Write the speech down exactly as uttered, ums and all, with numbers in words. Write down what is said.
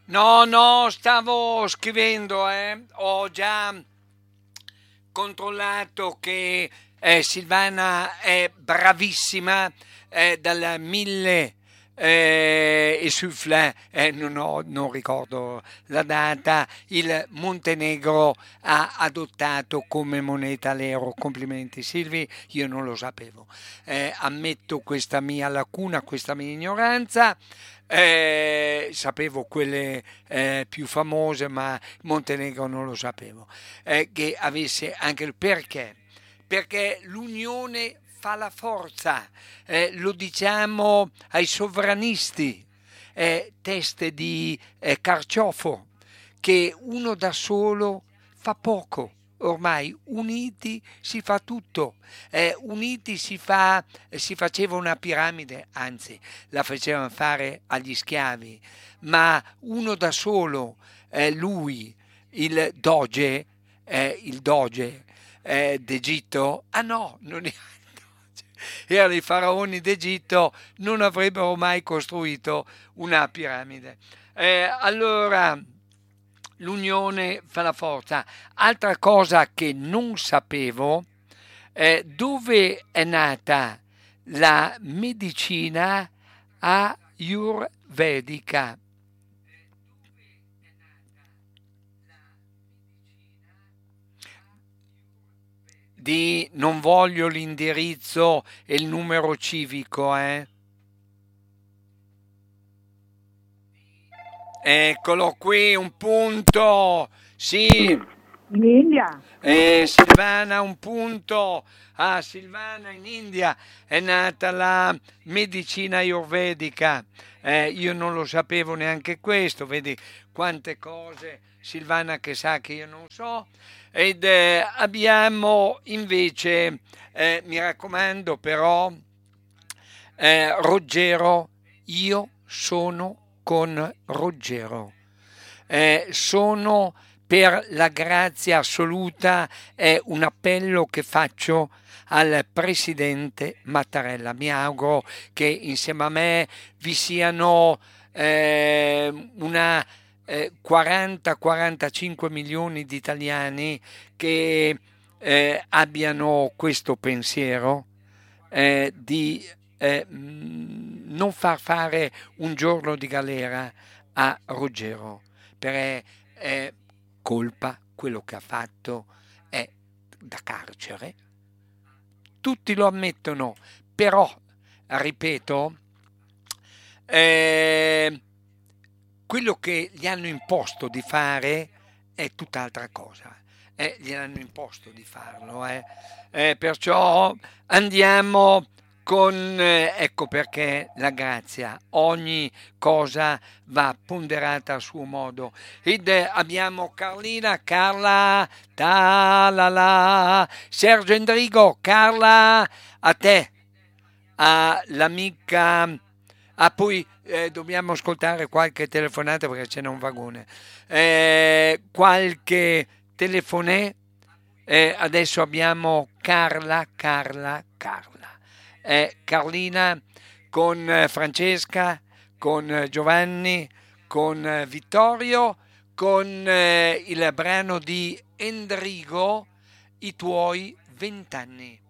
No, no, stavo scrivendo, eh. Ho già controllato che eh, Silvana è bravissima eh, dal mille eh, e soufflé, eh, non, ho- non ricordo la data, il Montenegro ha adottato come moneta l'euro. Complimenti Silvi, io non lo sapevo. Eh, ammetto questa mia lacuna, questa mia ignoranza. Eh, sapevo quelle eh, più famose, ma Montenegro non lo sapevo. Eh, che avesse anche il perché. Perché l'unione fa la forza, eh, lo diciamo ai sovranisti, eh, teste di eh, carciofo, che uno da solo fa poco. Ormai uniti si fa tutto, eh, uniti si, fa, si faceva una piramide, anzi la facevano fare agli schiavi, ma uno da solo, eh, lui, il doge, eh, il doge eh, d'Egitto, ah no, non era il doge, erano i faraoni d'Egitto, non avrebbero mai costruito una piramide. Eh, allora, l'unione fa la forza. Altra cosa che non sapevo, eh, dove è nata la medicina ayurvedica. Di non voglio l'indirizzo e il numero civico, eh. Eccolo qui, un punto. Sì, In India? eh, Silvana, un punto. Ah, Silvana, in India è nata la medicina ayurvedica. Eh, io non lo sapevo neanche questo, vedi quante cose Silvana che sa che io non so. Ed eh, abbiamo invece, eh, mi raccomando però, eh, Ruggero, io sono con Ruggero. Eh, sono per la grazia assoluta, è un appello che faccio al presidente Mattarella. Mi auguro che insieme a me vi siano eh, una eh, quaranta quarantacinque milioni di italiani che eh, abbiano questo pensiero eh, di eh, mh, non far fare un giorno di galera a Ruggero, perché è colpa, quello che ha fatto è da carcere. Tutti lo ammettono, però, ripeto, eh, quello che gli hanno imposto di fare è tutt'altra cosa. Eh, gli hanno imposto di farlo, eh. Eh, perciò andiamo con, eh, ecco perché la grazia, ogni cosa va ponderata a suo modo. Ed eh, abbiamo Carlina, Carla, ta la la, Sergio Endrigo, Carla, a te, all'amica. Ah, poi eh, dobbiamo ascoltare qualche telefonata perché c'è un vagone. Eh, qualche telefonè. Eh, adesso abbiamo Carla, Carla, Carla. Eh, Carlina con eh, Francesca, con eh, Giovanni, con eh, Vittorio, con eh, il brano di Endrigo, I tuoi vent'anni.